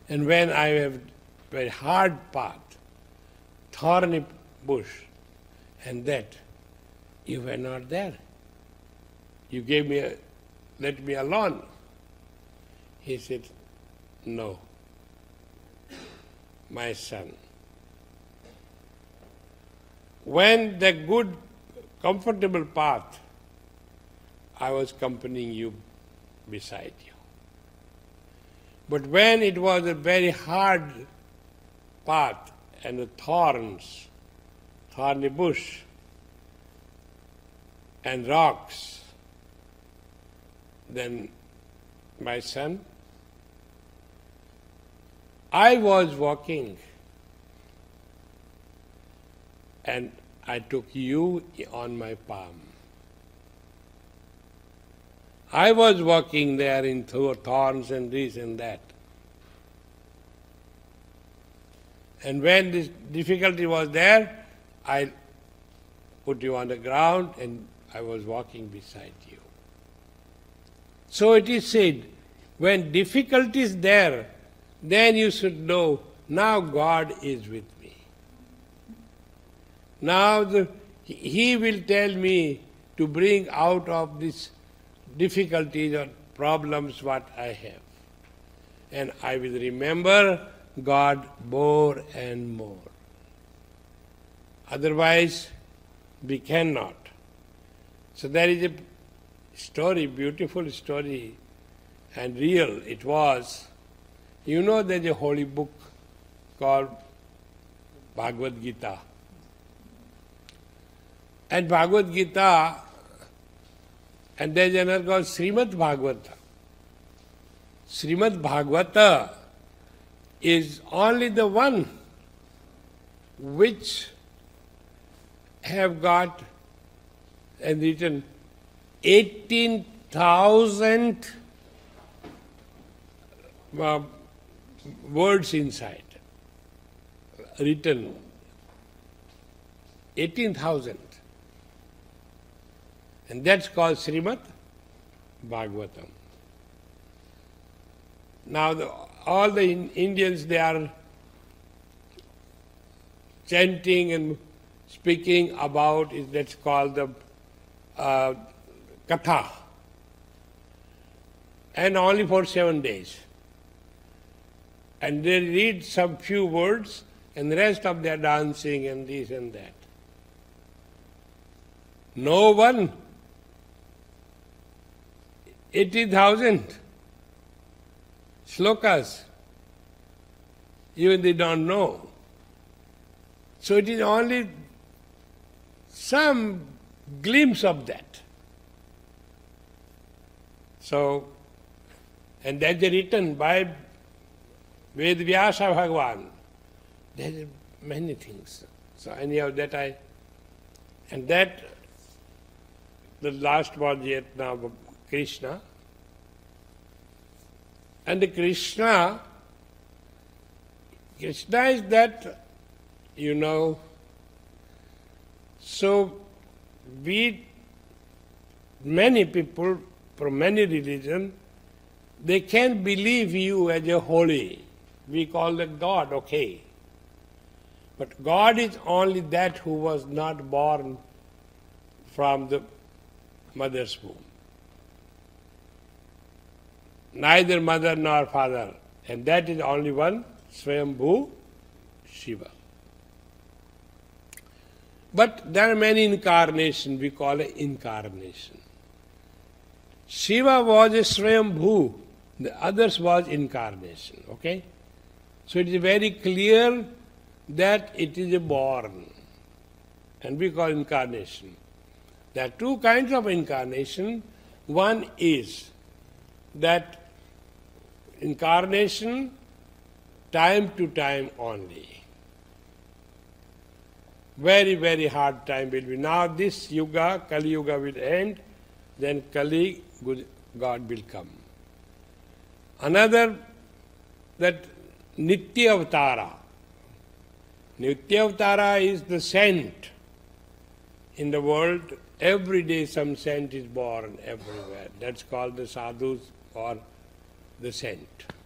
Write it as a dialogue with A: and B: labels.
A: And when I have very hard path, thorny bush, and that, you were not there. You let me alone. He said, no, my son. When the good, comfortable path, I was accompanying you beside you. But when it was a very hard path and the thorns, thorny bush, and rocks, then, my son, I was walking and I took you on my palm. I was walking there in thorns and this and that. And when this difficulty was there, I put you on the ground and I was walking beside you. So it is said, when difficulty is there, then you should know, now God is with me. Now He will tell me to bring out of this difficulties or problems what I have. And I will remember God more and more. Otherwise, we cannot. So there is a story, beautiful story, and real it was. You know there's a holy book called Bhagavad Gita. And Bhagavad Gita, and there's another called Srimad Bhagavata. Srimad Bhagavata is only the one which have got and written 18,000 words inside. Written 18,000. And that's called Srimad Bhagavatam. Now all the Indians, they are chanting and speaking about it, that's called the Katha. And only for 7 days. And they read some few words and the rest of their dancing and this and that. No one, 80,000 slokas, even they don't know. So it is only some glimpse of that. So, and that's written by Vedvyasa Bhagavan. There are many things. So anyhow, the last was yet now Krishna. And the Krishna is that, so many people from many religions, they can believe you as a holy. We call that God, okay. But God is only that who was not born from the mother's womb. Neither mother nor father. And that is only one, Swayambhu Shiva. But there are many incarnations, we call it incarnation. Shiva was a Swayambhu, the others was incarnation, okay? So it is very clear that it is a born, and we call incarnation. There are two kinds of incarnation. One is that incarnation time to time only. Very, very hard time will be. Now this yuga, Kali Yuga will end, then Kali God will come. Another, that Nitya Avatara. Nitya Avatara is the saint in the world. Every day some saint is born everywhere. That's called the sadhus or the saint.